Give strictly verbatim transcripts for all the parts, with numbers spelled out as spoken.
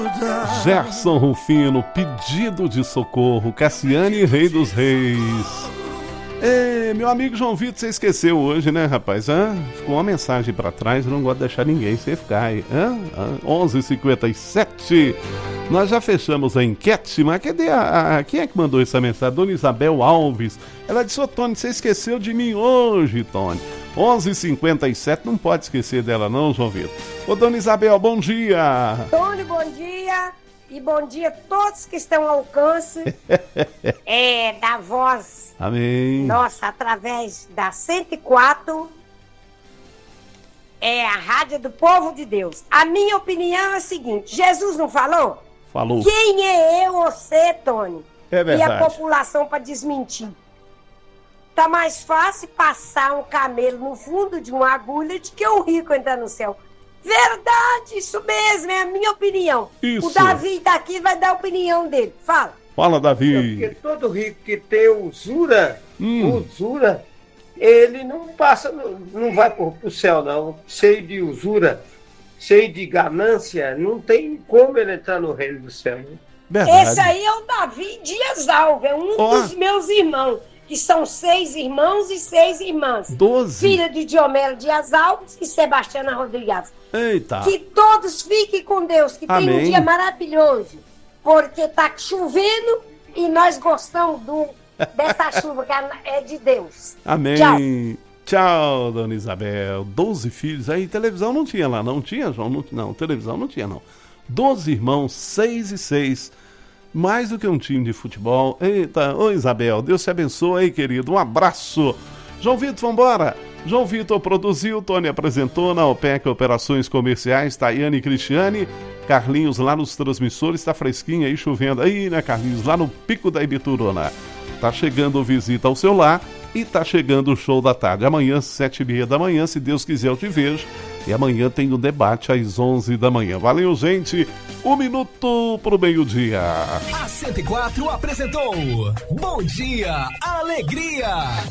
Gerson Rufino, pedido de socorro. Cassiane, Rei dos Reis. Ei, meu amigo João Vitor, você esqueceu hoje, né, rapaz? Hã? Ficou uma mensagem pra trás, eu não gosto de deixar ninguém sem ficar aí. Hã? Hã? onze e cinquenta e sete. Nós já fechamos a enquete, mas cadê a, a... Quem é que mandou essa mensagem? Dona Isabel Alves. Ela disse, ô Tony, você esqueceu de mim hoje, Tony. onze e cinquenta e sete, não pode esquecer dela não, João Vitor. Ô, Dona Isabel, bom dia. Tony, bom dia. E bom dia a todos que estão ao alcance é, da voz. Amém. Nossa, através da cento e quatro, é a rádio do povo de Deus. A minha opinião é a seguinte, Jesus não falou? Falou. Quem é eu, você, Tony? É verdade. E a população para desmentir? Tá mais fácil passar um camelo no fundo de uma agulha do que um rico entrar no céu. Verdade, isso mesmo, é a minha opinião. Isso. O Davi daqui vai dar a opinião dele. Fala. Fala, Davi. Porque todo rico que tem usura, Hum. usura, ele não passa, não vai pro, pro céu, não. Cheio de usura, cheio de ganância, não tem como ele entrar no reino do céu. Né? Verdade. Esse aí é o Davi Dias Alves, é um Ó. dos meus irmãos, que são seis irmãos e seis irmãs. Doze. Filha de Diomelo Dias Alves e Sebastiana Rodrigues. Eita. Que todos fiquem com Deus, que Amém. tenham um dia maravilhoso. Porque tá chovendo e nós gostamos do, dessa chuva que é de Deus. Amém. Tchau. Tchau, Dona Isabel. Doze filhos. Aí televisão não tinha lá, não tinha, João? Não, não, televisão não tinha, não. Doze irmãos, seis e seis. Mais do que um time de futebol. Eita, ô Isabel, Deus te abençoe aí, querido. Um abraço. João Vitor, vambora. João Vitor produziu, Tony apresentou na OPEC Operações Comerciais, Tayane e Cristiane. Carlinhos lá nos transmissores, tá fresquinho aí, chovendo aí, né, Carlinhos? Lá no Pico da Ibituruna. Tá chegando visita ao seu lar e tá chegando o show da tarde. Amanhã, sete e meia da manhã, se Deus quiser, eu te vejo. E amanhã tem o debate às onze da manhã. Valeu, gente. Um minuto pro meio-dia. A cento e quatro apresentou Bom Dia Alegria.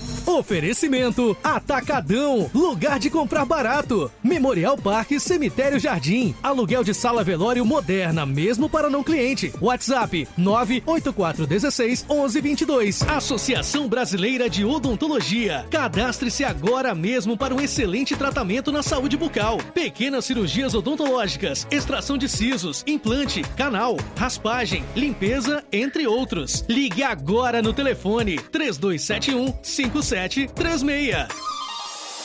Oferecimento Atacadão, lugar de comprar barato. Memorial Parque Cemitério Jardim. Aluguel de sala velório moderna, mesmo para não cliente. WhatsApp nove oito quatro um seis um um dois dois. Associação Brasileira de Odontologia. Cadastre-se agora mesmo para um excelente tratamento na saúde bucal. Pequenas cirurgias odontológicas, extração de sisos, implante, canal, raspagem, limpeza, entre outros. Ligue agora no telefone três dois sete um cinco sete três seis.